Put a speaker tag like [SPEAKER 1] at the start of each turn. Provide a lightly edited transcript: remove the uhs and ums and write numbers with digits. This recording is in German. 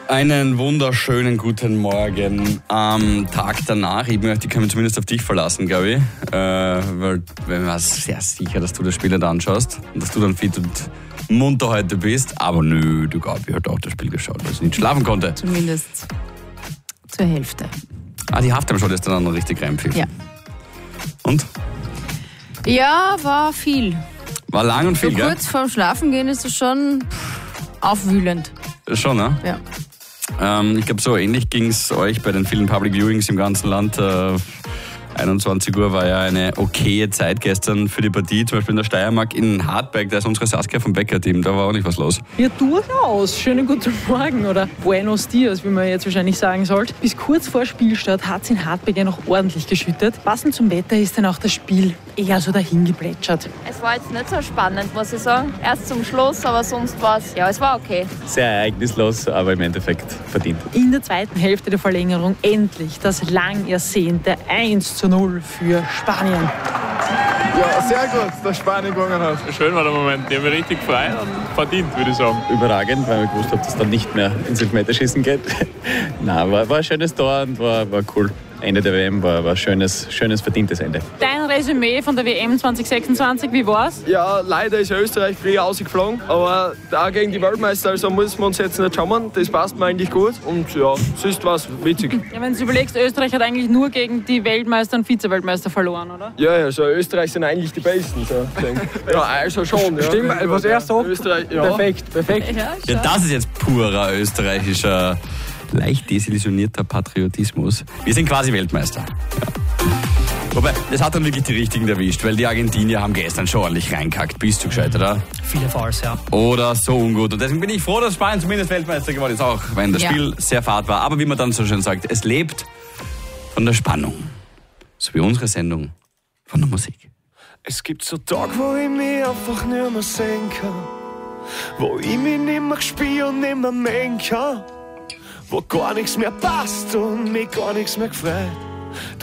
[SPEAKER 1] Einen wunderschönen guten Morgen am Tag danach. Ich möchte, ich kann mich zumindest auf dich verlassen, glaube ich. Weil ich war sehr sicher, dass du das Spiel nicht anschaust und dass du dann fit und munter heute bist. Aber nö, du glaubst, ich habe auch das Spiel geschaut, weil ich nicht schlafen konnte.
[SPEAKER 2] Zumindest zur Hälfte.
[SPEAKER 1] Die Halftime-Show ist dann noch richtig reinpfiffen.
[SPEAKER 2] Ja.
[SPEAKER 1] Und?
[SPEAKER 2] Ja, war viel.
[SPEAKER 1] War lang und viel,
[SPEAKER 2] so
[SPEAKER 1] gell?
[SPEAKER 2] Kurz vorm Schlafengehen ist es schon aufwühlend.
[SPEAKER 1] Schon, ne?
[SPEAKER 2] Ja.
[SPEAKER 1] Ich glaube, so ähnlich ging es euch bei den vielen Public Viewings im ganzen Land. 21 Uhr war ja eine okaye Zeit gestern für die Partie, zum Beispiel in der Steiermark in Hartberg. Da ist unsere Saskia vom Becker-Team, da war auch nicht was los.
[SPEAKER 3] Ja, durchaus. Schönen guten Morgen oder Buenos Dias, wie man jetzt wahrscheinlich sagen sollte. Bis kurz vor Spielstart hat es in Hartberg ja noch ordentlich geschüttet. Passend zum Wetter ist dann auch das Spiel eher so dahingeplätschert.
[SPEAKER 4] Es war jetzt nicht so spannend, muss ich sagen. Erst zum Schluss, aber sonst war es war okay.
[SPEAKER 5] Sehr ereignislos, aber im Endeffekt verdient.
[SPEAKER 3] In der zweiten Hälfte der Verlängerung endlich das lang ersehnte 1:0 für Spanien.
[SPEAKER 6] Ja, sehr gut, dass Spanien gewonnen hat.
[SPEAKER 7] Schön war der Moment. Die haben mich richtig frei und verdient, würde ich sagen.
[SPEAKER 5] Überragend, weil ich gewusst habe, dass es dann nicht mehr ins Elfmeterschießen geht. Nein, war ein schönes Tor und war cool. Ende der WM war ein schönes, verdientes Ende.
[SPEAKER 3] Dein Resümee von der WM 2026, wie war's?
[SPEAKER 6] Ja, leider ist Österreich früher ausgeflogen, aber da gegen die Weltmeister, also müssen wir uns jetzt nicht schauen. Das passt mir eigentlich gut und ja, sonst war es witzig.
[SPEAKER 3] Ja, wenn du überlegst, Österreich hat eigentlich nur gegen die Weltmeister und Vize-Weltmeister verloren, oder?
[SPEAKER 6] Ja, also Österreich sind eigentlich die Besten. So. Ja, also schon. Ja.
[SPEAKER 8] Stimmt, was er sagt.
[SPEAKER 6] Österreich, ja.
[SPEAKER 8] Perfekt.
[SPEAKER 1] Ja, das ist jetzt purer österreichischer, leicht desillusionierter Patriotismus. Wir sind quasi Weltmeister. Ja. Wobei, das hat dann wirklich die Richtigen erwischt, weil die Argentinier haben gestern schon ordentlich reinkackt. Bist du gescheit, oder?
[SPEAKER 8] Viele Fouls, ja.
[SPEAKER 1] Oder so ungut. Und deswegen bin ich froh, dass Spanien zumindest Weltmeister geworden ist, auch wenn das Spiel sehr fad war. Aber wie man dann so schön sagt, es lebt von der Spannung. So wie unsere Sendung von der Musik.
[SPEAKER 9] Es gibt so Tage, wo ich mich einfach nicht mehr sehen kann. Wo ich mich nicht mehr spüre und nicht mehr mengen kann. Wo gar nichts mehr passt und mich gar nichts mehr gefällt.